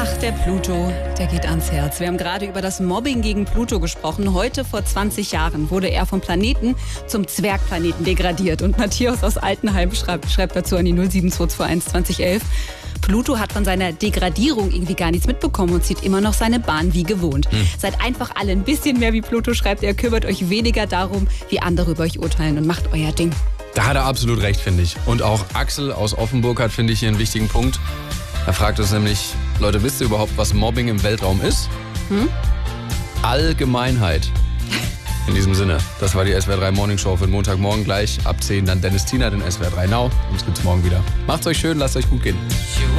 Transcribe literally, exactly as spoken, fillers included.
der Pluto, der geht ans Herz. Wir haben gerade über das Mobbing gegen Pluto gesprochen. Heute vor zwanzig Jahren wurde er vom Planeten zum Zwergplaneten degradiert. Und Matthias aus Altenheim schreibt, schreibt dazu an die null sieben zwei zwei eins zwanzig elf. Pluto hat von seiner Degradierung irgendwie gar nichts mitbekommen und zieht immer noch seine Bahn wie gewohnt. Hm. Seid einfach alle ein bisschen mehr wie Pluto, schreibt er. Kümmert euch weniger darum, wie andere über euch urteilen und macht euer Ding. Da hat er absolut recht, finde ich. Und auch Axel aus Offenburg hat, finde ich, hier einen wichtigen Punkt. Er fragt uns nämlich, Leute, wisst ihr überhaupt, was Mobbing im Weltraum ist? Hm? Allgemeinheit. In diesem Sinne, das war die S W R drei Morning Show für den Montagmorgen gleich. Ab zehn dann Dennis Tiener, den S W R drei Now. Uns gibt's morgen wieder. Macht's euch schön, lasst euch gut gehen.